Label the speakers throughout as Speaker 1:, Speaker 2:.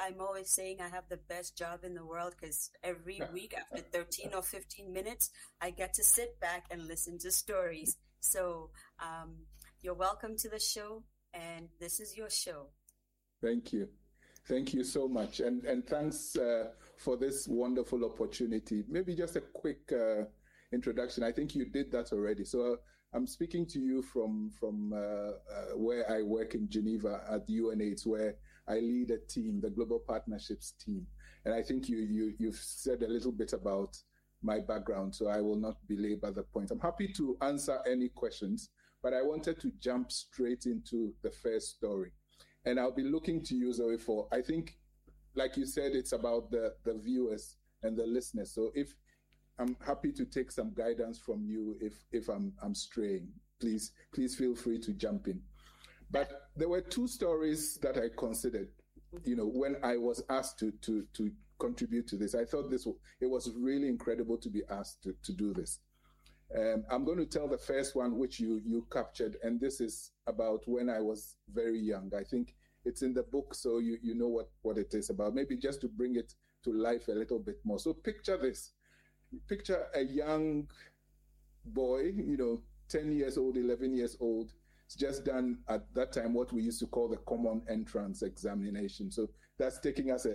Speaker 1: I'm always saying I have the best job in the world because every week after 13 or 15 minutes, I get to sit back and listen to stories. So you're welcome to the show, and this is your show.
Speaker 2: Thank you. Thank you so much. And thanks for this wonderful opportunity. Maybe just a quick introduction. I think you did that already. So I'm speaking to you from where I work in Geneva at UNAIDS, where I lead a team, the Global Partnerships team. And I think you've said a little bit about my background, so I will not belabor the point. I'm happy to answer any questions, but I wanted to jump straight into the first story. And I'll be looking to you, Zoe, for, I think, like you said, it's about the viewers and the listeners. So if I'm happy to take some guidance from you if I'm straying. Please feel free to jump in. But there were two stories that I considered, when I was asked to contribute to this. I thought it was really incredible to be asked to do this. I'm going to tell the first one, which you captured, and this is about when I was very young. I think it's in the book, so you know what it is about. Maybe just to bring it to life a little bit more. So picture this. Picture a young boy, 10 years old, 11 years old. It's just done at that time what we used to call the common entrance examination. So that's taking us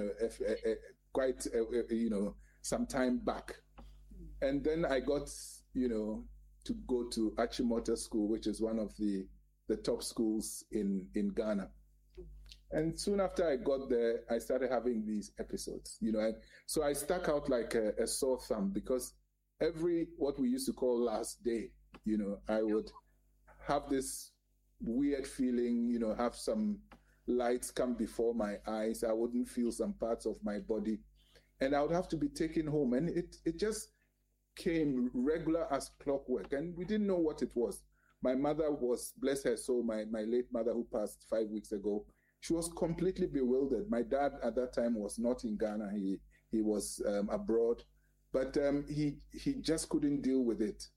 Speaker 2: quite some time back. And then I got, to go to Achimota School, which is one of the top schools in Ghana. And soon after I got there, I started having these episodes, so I stuck out like a sore thumb because what we used to call last day, I would have this weird feeling, have some lights come before my eyes. I wouldn't feel some parts of my body, and I would have to be taken home. And it just came regular as clockwork, and we didn't know what it was. My mother was, bless her soul, my late mother who passed 5 weeks ago. She was completely bewildered. My dad at that time was not in Ghana. He was abroad, but he just couldn't deal with it,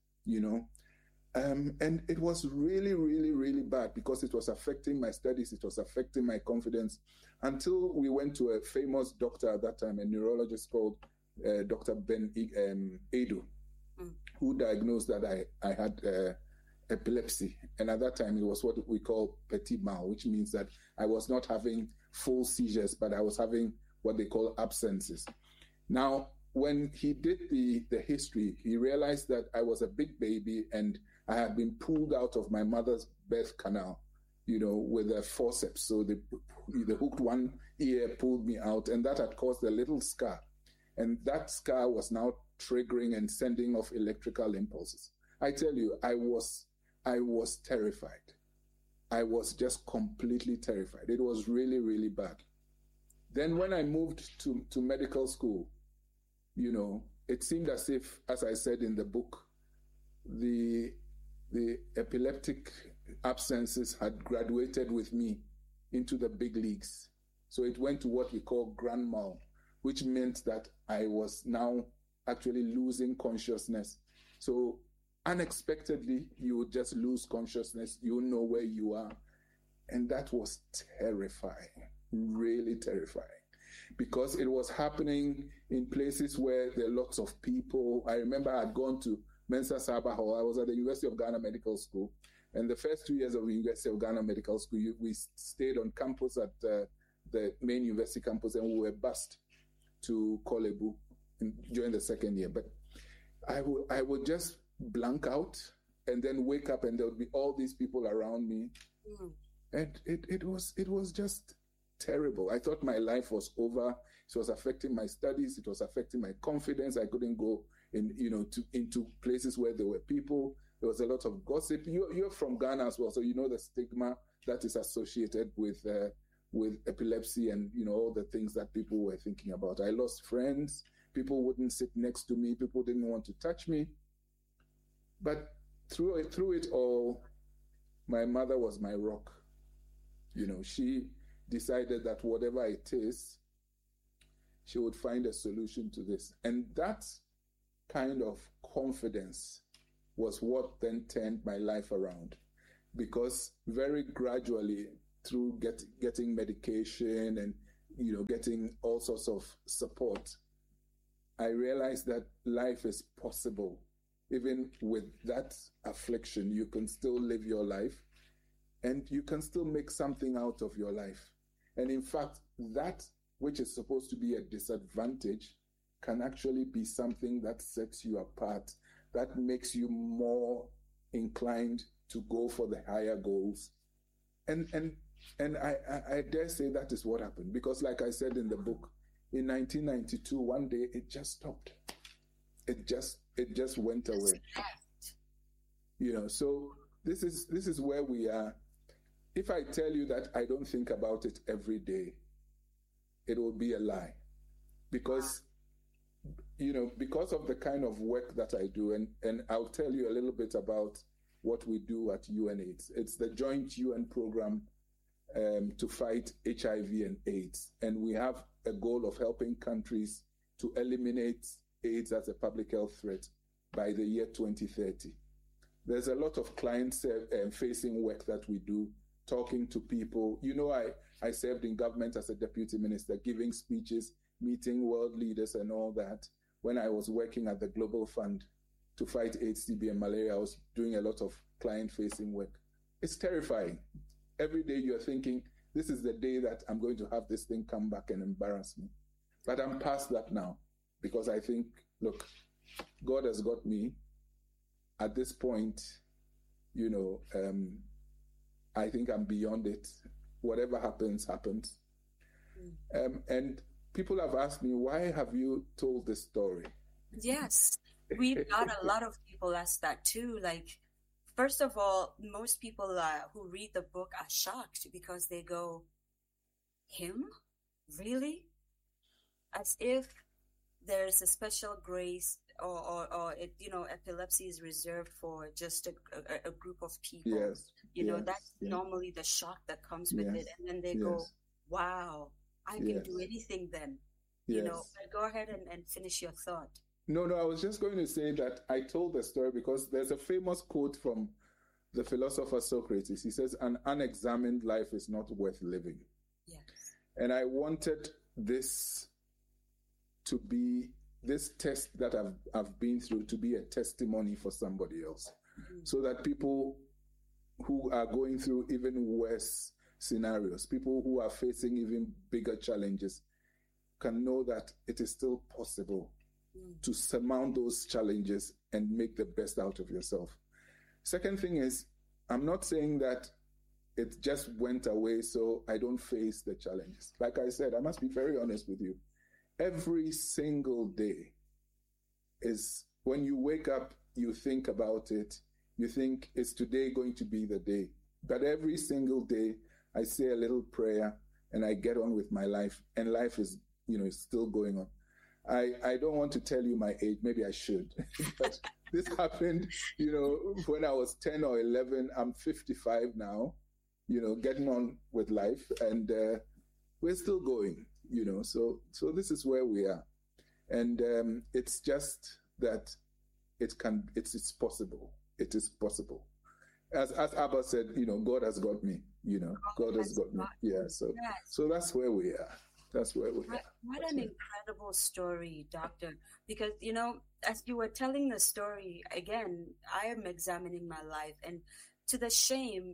Speaker 2: and it was really, really, really bad because it was affecting my studies. It was affecting my confidence until we went to a famous doctor at that time, a neurologist called Dr. Ben Edu, who diagnosed that I had epilepsy. And at that time, it was what we call petit mal, which means that I was not having full seizures, but I was having what they call absences. Now, when he did the history, he realized that I was a big baby and I had been pulled out of my mother's birth canal, with a forceps. So they hooked one ear, pulled me out, and that had caused a little scar. And that scar was now triggering and sending off electrical impulses. I tell you, I was terrified. I was just completely terrified. It was really, really bad. Then when I moved to medical school, it seemed as if, as I said in the book, the epileptic absences had graduated with me into the big leagues. So it went to what we call grand mal, which meant that I was now actually losing consciousness. So unexpectedly, you would just lose consciousness. You know where you are. And that was terrifying, really terrifying, because it was happening in places where there are lots of people. I remember I had gone to Mensa Saba Hall. I was at the University of Ghana Medical School. And the first 2 years of the University of Ghana Medical School, we stayed on campus at the main university campus, and we were bused to Korle Bu during the second year. But I would just blank out and then wake up, and there would be all these people around me. And it was just terrible. I thought my life was over. It was affecting my studies. It was affecting my confidence. I couldn't go into places where there were people. There was a lot of gossip. You're from Ghana as well, so you know the stigma that is associated with epilepsy and all the things that people were thinking about. I lost friends. People wouldn't sit next to me. People didn't want to touch me. But through it all, my mother was my rock. She decided that whatever it is, she would find a solution to this. And that kind of confidence was what then turned my life around. Because very gradually, through getting medication and getting all sorts of support, I realized that life is possible. Even with that affliction, you can still live your life and you can still make something out of your life. And in fact, that which is supposed to be a disadvantage can actually be something that sets you apart, that makes you more inclined to go for the higher goals. And I dare say that is what happened, because like I said in the book, in 1992, one day it just stopped. It just went away. So this is where we are. If I tell you that I don't think about it every day, it will be a lie, because because of the kind of work that I do, and I'll tell you a little bit about what we do at UNAIDS. It's the joint UN program to fight HIV and AIDS, and we have a goal of helping countries to eliminate AIDS as a public health threat by the year 2030. There's a lot of client-facing work that we do, talking to people. I served in government as a deputy minister, giving speeches, meeting world leaders and all that. When I was working at the Global Fund to fight AIDS, TB, and malaria, I was doing a lot of client-facing work. It's terrifying. Every day you're thinking, this is the day that I'm going to have this thing come back and embarrass me. But I'm past that now, because I think, look, God has got me. At this point, I think I'm beyond it. Whatever happens, happens. And people have asked me, why have you told this story?
Speaker 1: Yes, we've got a lot of people ask that too. Like, first of all, most people who read the book are shocked, because they go, him? Really? As if there's a special grace, or epilepsy is reserved for just a group of people.
Speaker 2: Yes.
Speaker 1: That's normally the shock that comes with it. And then they go, wow, I can do anything then. But go ahead and finish your thought.
Speaker 2: No, I was just going to say that I told the story because there's a famous quote from the philosopher Socrates. He says, an unexamined life is not worth living.
Speaker 1: Yes.
Speaker 2: And I wanted this test that I've been through to be a testimony for somebody else, so that people who are going through even worse scenarios, people who are facing even bigger challenges, can know that it is still possible to surmount those challenges and make the best out of yourself. Second thing is, I'm not saying that it just went away so I don't face the challenges. Like I said, I must be very honest with you. Every single day is, when you wake up, you think about it. You think, is today going to be the day? But every single day, I say a little prayer and I get on with my life, and life is, still going on. I don't want to tell you my age. Maybe I should. But this happened, when I was 10 or 11. I'm 55 now, getting on with life, and we're still going, So this is where we are. And it's just that it's possible. It is possible. As Abba said, God has got me, God has got me. Yeah, so that's where we are. That's where we are.
Speaker 1: What an incredible story, Doctor. Because, as you were telling the story, again, I am examining my life. And to the shame,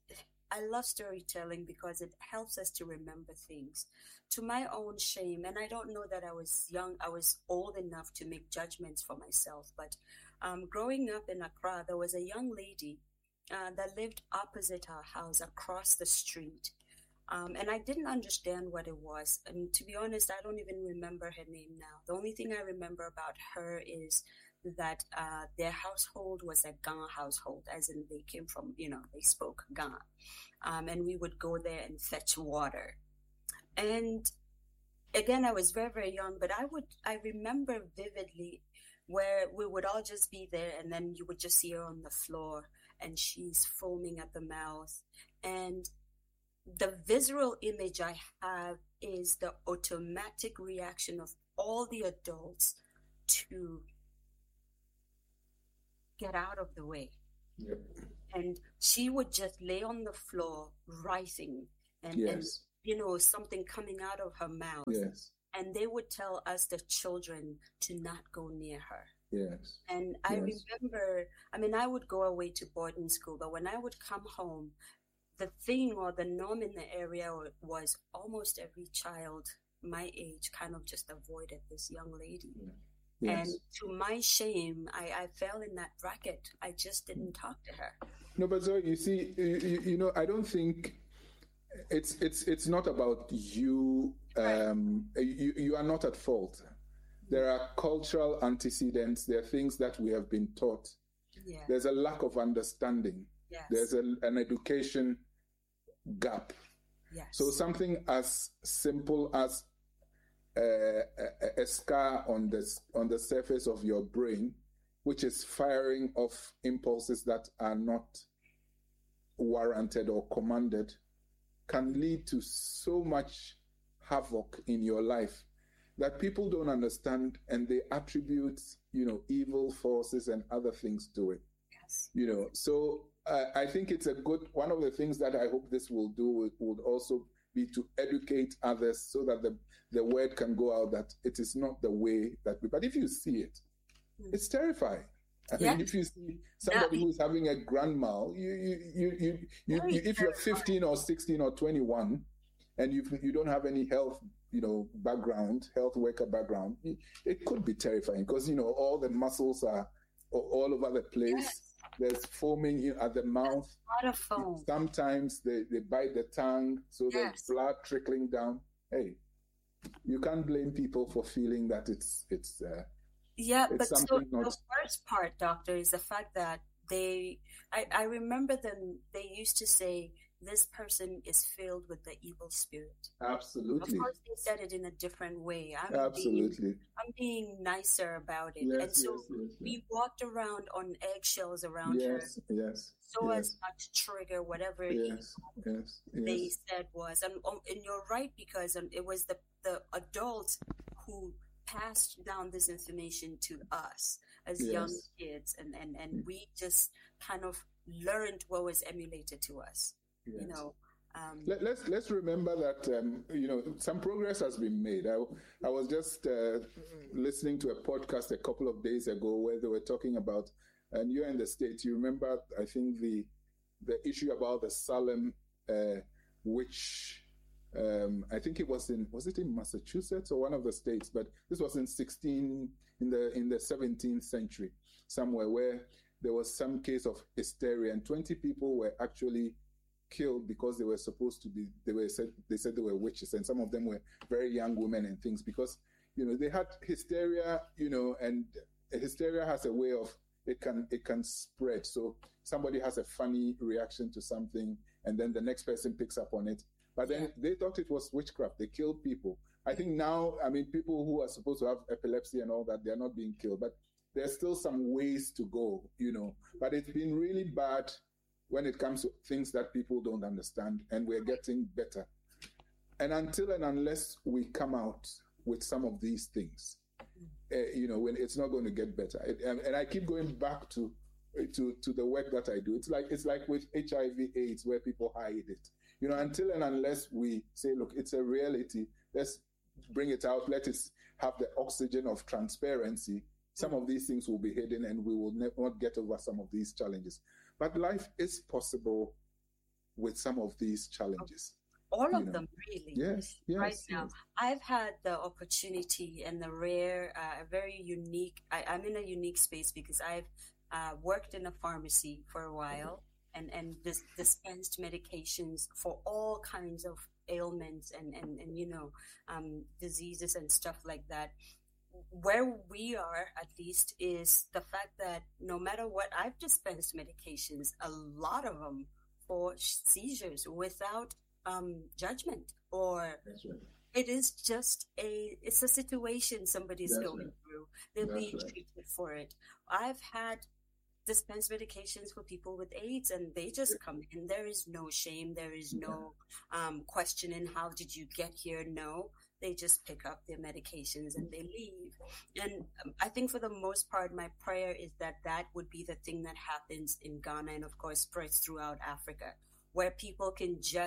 Speaker 1: I love storytelling because it helps us to remember things. To my own shame, and I don't know that I was young, I was old enough to make judgments for myself. But growing up in Accra, there was a young lady that lived opposite our house, across the street. And I didn't understand what it was. And to be honest, I don't even remember her name now. The only thing I remember about her is that their household was a Ga household, as in they came from, they spoke Ga. And we would go there and fetch water. And again, I was very, very young, but I remember vividly where we would all just be there, and then you would just see her on the floor, and she's foaming at the mouth. And the visceral image I have is the automatic reaction of all the adults to get out of the way.
Speaker 2: Yep.
Speaker 1: And she would just lay on the floor, writhing and something coming out of her mouth.
Speaker 2: Yes.
Speaker 1: And they would tell us, the children, to not go near her.
Speaker 2: Yes.
Speaker 1: And I remember, I would go away to boarding school, but when I would come home, the thing or the norm in the area was almost every child my age kind of just avoided this young lady.
Speaker 2: Yes.
Speaker 1: And to my shame, I fell in that bracket. I just didn't talk to her.
Speaker 2: No, but so you see, I don't think it's not about you. You are not at fault. There are cultural antecedents. There are things that we have been taught.
Speaker 1: Yeah.
Speaker 2: There's a lack of understanding.
Speaker 1: Yes.
Speaker 2: There's an education gap.
Speaker 1: Yes.
Speaker 2: So something as simple as a scar on the surface of your brain, which is firing off impulses that are not warranted or commanded, can lead to so much havoc in your life that people don't understand, and they attribute, evil forces and other things to it.
Speaker 1: Yes.
Speaker 2: So I think it's one of the things that I hope this will do would also be to educate others so that the word can go out that it is not the way that but if you see it, it's terrifying. I mean, if you see somebody who's having a grand mal, if you're 15 or 16 or 21 and you don't have any health, background, health worker background, it could be terrifying because, all the muscles are all over the place.
Speaker 1: Yes.
Speaker 2: There's foaming at the mouth.
Speaker 1: A lot of foam.
Speaker 2: Sometimes they bite the tongue, so there's blood trickling down. Hey, you can't blame people for feeling that it's
Speaker 1: but so the worst part, doctor, is the fact that I remember them, they used to say, this person is filled with the evil spirit.
Speaker 2: Absolutely.
Speaker 1: Of course, they said it in a different way. I'm being nicer about it.
Speaker 2: Yes,
Speaker 1: and so we walked around on eggshells around her.
Speaker 2: Yes.
Speaker 1: So as not to trigger whatever they said was. And you're right, because it was the adults who passed down this information to us as young kids. And we just kind of learned what was emulated to us.
Speaker 2: Yes. Let's remember that some progress has been made. I was just listening to a podcast a couple of days ago where they were talking about, and you're in the States. You remember, I think the issue about the Salem witch. I think it was in Massachusetts or one of the states, but this was in the 17th century somewhere, where there was some case of hysteria and 20 people were actually killed because they were supposed to be, they said they were witches, and some of them were very young women and things, because they had hysteria, and hysteria has a way of it can spread. So somebody has a funny reaction to something and then the next person picks up on it, but then they thought it was witchcraft. They killed people. I think now, people who are supposed to have epilepsy and all that, they're not being killed, but there's still some ways to go, but it's been really bad when it comes to things that people don't understand, and we're getting better. And until and unless we come out with some of these things, when it's not going to get better. And I keep going back to the work that I do. It's like with HIV/AIDS, where people hide it. Until and unless we say, look, it's a reality, let's bring it out, let us have the oxygen of transparency, some of these things will be hidden and we will not get over some of these challenges. But life is possible with some of these challenges.
Speaker 1: All of them, really.
Speaker 2: Yes.
Speaker 1: Right now, I've had the opportunity and the rare, very unique, I'm in a unique space because I've worked in a pharmacy for a while and dispensed medications for all kinds of ailments and diseases and stuff like that. Where we are, at least, is the fact that no matter what, I've dispensed medications, a lot of them for seizures without judgment, or it is just it's a situation somebody's going through. They're being treated for it. I've had dispensed medications for people with AIDS, and they just come in. There is no shame. There is no questioning, how did you get here? No. They just pick up their medications and they leave. And I think for the most part, my prayer is that would be the thing that happens in Ghana and, of course, spreads throughout Africa, where people can just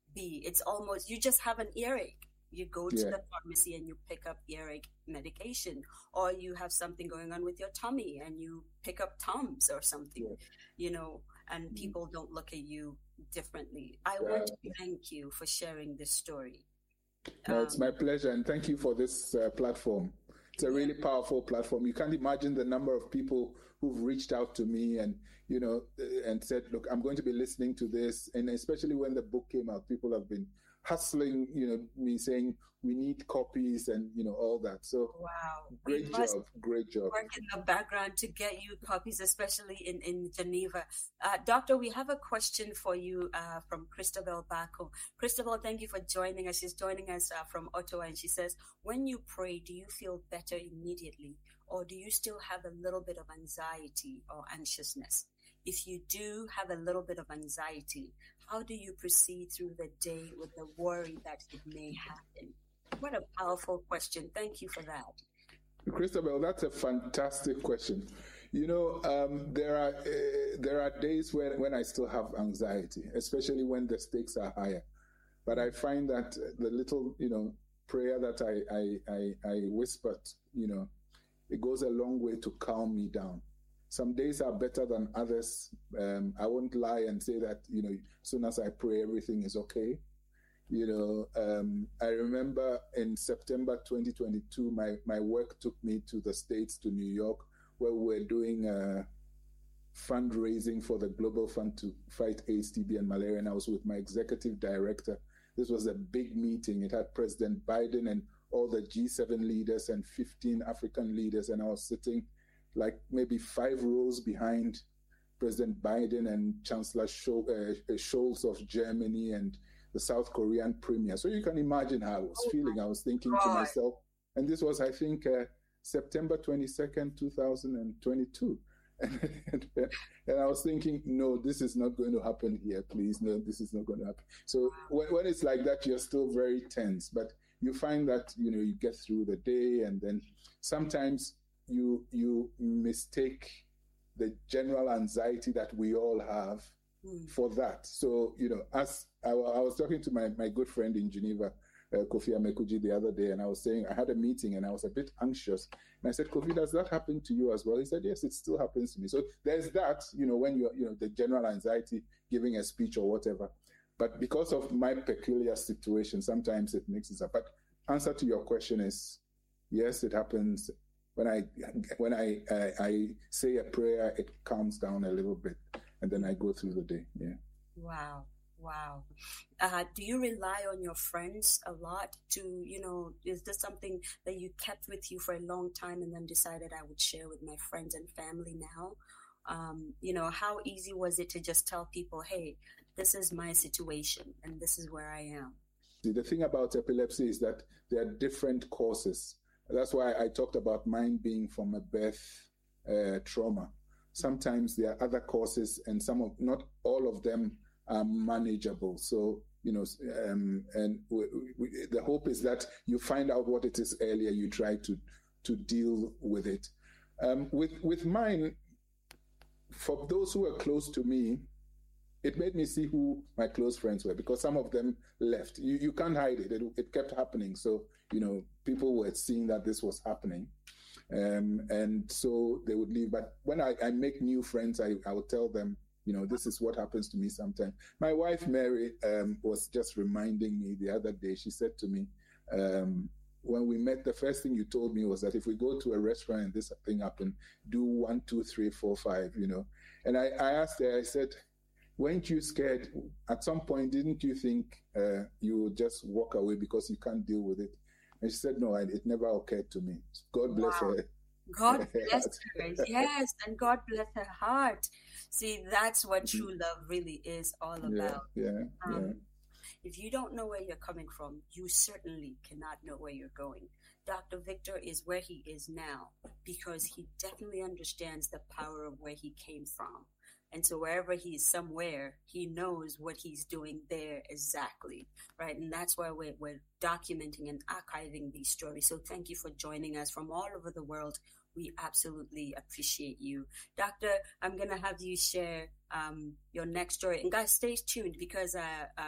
Speaker 1: be. It's almost, you just have an earache. You go to the pharmacy and you pick up earache medication, or you have something going on with your tummy and you pick up Tums or something, and people don't look at you differently. I want to thank you for sharing this story.
Speaker 2: No, it's my pleasure, and thank you for this platform. It's a really powerful platform. You can't imagine the number of people who've reached out to me and, and said, look, I'm going to be listening to this. And especially when the book came out, people have been hustling, me saying we need copies and, all that. So
Speaker 1: wow,
Speaker 2: great job.
Speaker 1: Work in the background to get you copies, especially in Geneva. Doctor, we have a question for you from Christabel Bako. Christabel, thank you for joining us. She's joining us from Ottawa, and she says, when you pray, do you feel better immediately, or do you still have a little bit of anxiety or anxiousness? If you do have a little bit of anxiety, how do you proceed through the day with the worry that it may happen? What a powerful question. Thank you for that.
Speaker 2: Christabel, that's a fantastic question. There are days when I still have anxiety, especially when the stakes are higher. But I find that the little, prayer that I whispered, it goes a long way to calm me down. Some days are better than others. I won't lie and say that, as soon as I pray, everything is okay. I remember in September 2022, my work took me to the States, to New York, where we were doing fundraising for the Global Fund to fight AIDS, TB, and malaria. And I was with my executive director. This was a big meeting. It had President Biden and all the G7 leaders and 15 African leaders. And I was sitting like maybe 5 rows behind President Biden and Chancellor Scholz of Germany and the South Korean premier. So you can imagine how I was feeling. I was thinking to myself, and this was, I think, September 22nd, 2022. And I was thinking, no, this is not going to happen here, please. No, this is not going to happen. So when it's like that, you're still very tense. But you find that, you get through the day, and then sometimes you mistake the general anxiety that we all have for that. So, as I was talking to my good friend in Geneva, Kofi Amekuji, the other day, and I was saying I had a meeting and I was a bit anxious. And I said, Kofi, does that happen to you as well? He said, yes, it still happens to me. So there's that, when you're, the general anxiety, giving a speech or whatever. But because of my peculiar situation, sometimes it mixes up. But answer to your question is, yes, it happens. When I say a prayer, it calms down a little bit, and then I go through the day. Yeah.
Speaker 1: Wow. Do you rely on your friends a lot to, is this something that you kept with you for a long time and then decided I would share with my friends and family now? How easy was it to just tell people, hey, this is my situation and this is where I am?
Speaker 2: The thing about epilepsy is that there are different causes. That's why I talked about mine being from a birth trauma. Sometimes there are other causes, and not all of them are manageable. So, and the hope is that you find out what it is earlier. You try to deal with it. With mine, for those who are close to me, it made me see who my close friends were, because some of them left. You can't hide it. It kept happening. So, people were seeing that this was happening. And so they would leave. But when I make new friends, I would tell them, this is what happens to me sometimes. My wife, Mary, was just reminding me the other day. She said to me, when we met, the first thing you told me was that if we go to a restaurant and this thing happened, do 1, 2, 3, 4, 5, And I asked her, I said, weren't you scared? At some point, didn't you think you would just walk away because you can't deal with it? And she said, no, it never occurred to me. God bless her.
Speaker 1: God bless her. Yes, and God bless her heart. See, that's what true love really is all about.
Speaker 2: Yeah.
Speaker 1: If you don't know where you're coming from, you certainly cannot know where you're going. Dr. Victor is where he is now because he definitely understands the power of where he came from. And so wherever he is somewhere, he knows what he's doing there exactly, right? And that's why we're documenting and archiving these stories. So thank you for joining us from all over the world. We absolutely appreciate you. Doctor, I'm going to have you share your next story. And guys, stay tuned because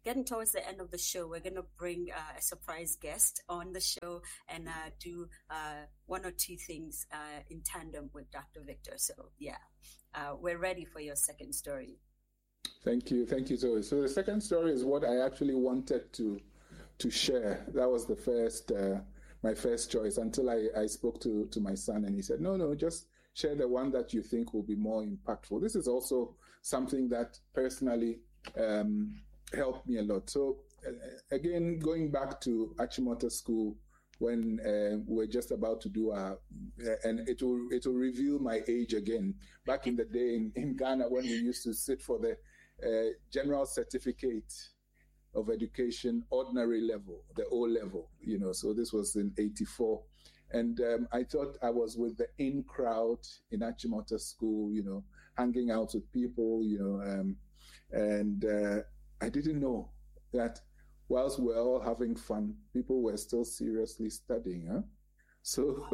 Speaker 1: getting towards the end of the show. We're going to bring a surprise guest on the show and do one or two things in tandem with Dr. Victor. So, we're ready for your second story.
Speaker 2: Thank you, Zoe. So the second story is what I actually wanted to share. That was the first, my first choice, until I spoke to my son, and he said, no, just share the one that you think will be more impactful. This is also something that personally helped me a lot. So again, going back to Achimota School, when we're just about to do and it will reveal my age again. Back in the day in Ghana, when we used to sit for the General Certificate of Education, ordinary level, the O level, so this was in 84. And I thought I was with the in crowd in Achimota School, hanging out with people, and I didn't know that whilst we're all having fun, people were still seriously studying, huh? So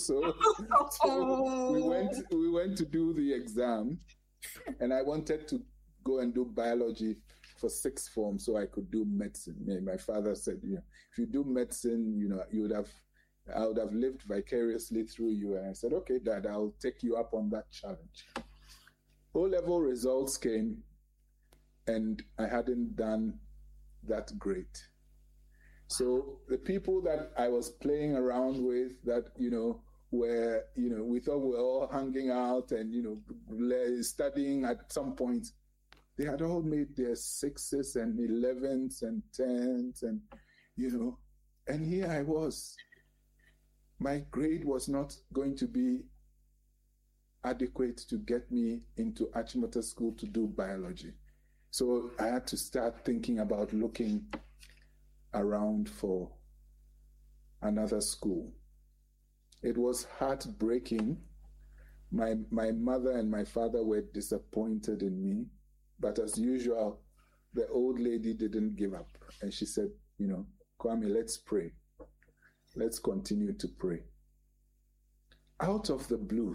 Speaker 2: we went to do the exam, and I wanted to go and do biology for sixth form so I could do medicine. My father said, if you do medicine, I would have lived vicariously through you. And I said, okay, Dad, I'll take you up on that challenge. O-level results came, and I hadn't done that great. So the people that I was playing around with that, were, we thought we were all hanging out and, studying at some point, they had all made their 6s and 11s and 10s and, and here I was. My grade was not going to be adequate to get me into Achimota School to do biology. So I had to start thinking about looking around for another school. It was heartbreaking. My mother and my father were disappointed in me, but as usual, the old lady didn't give up. And she said, Kwame, let's pray. Let's continue to pray. Out of the blue,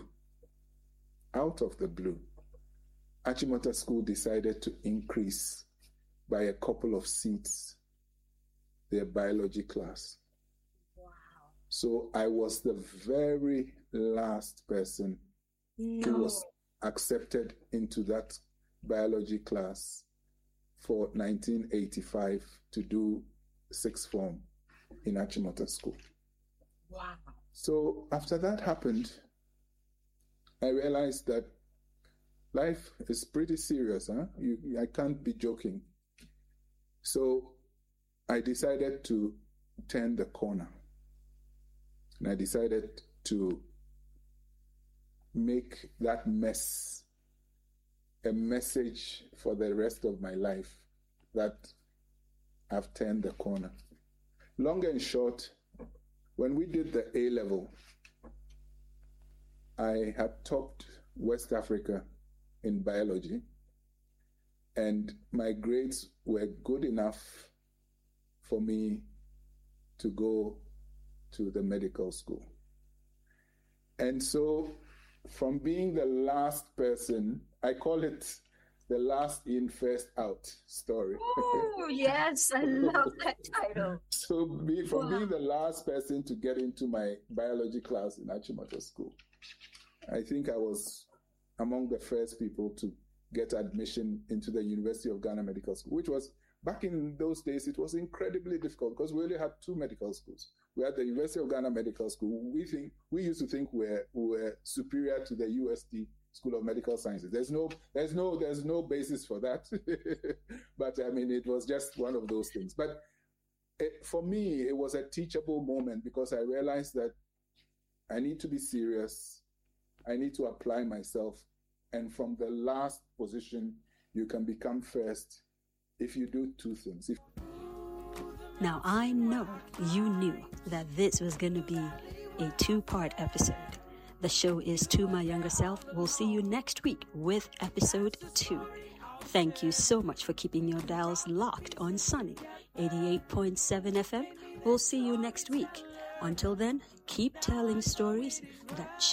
Speaker 2: Achimota School decided to increase by a couple of seats their biology class.
Speaker 1: Wow.
Speaker 2: So I was the very last person who was accepted into that biology class for 1985 to do sixth form in Achimota School.
Speaker 1: Wow.
Speaker 2: So after that happened, I realized that life is pretty serious, huh? I can't be joking. So I decided to turn the corner. And I decided to make that mess a message for the rest of my life, that I've turned the corner. Long and short, when we did the A-level, I had topped West Africa in biology, and my grades were good enough for me to go to the medical school. And so from being the last person, I call it the last in, first out story.
Speaker 1: Oh, yes, I love that title.
Speaker 2: So from being the last person to get into my biology class in Achimota School, I think I was among the first people to get admission into the University of Ghana Medical School, which was, back in those days, it was incredibly difficult because we only had two medical schools. We had the University of Ghana Medical School. We used to think we were superior to the UST School of Medical Sciences. There's no basis for that. But I mean, it was just one of those things. But for me, it was a teachable moment because I realized that I need to be serious. I need to apply myself. And from the last position, you can become first if you do two things.
Speaker 3: Now, I know you knew that this was going to be a two-part episode. The show is To My Younger Self. We'll see you next week with episode 2. Thank you so much for keeping your dials locked on Sunny 88.7 FM. We'll see you next week. Until then, keep telling stories that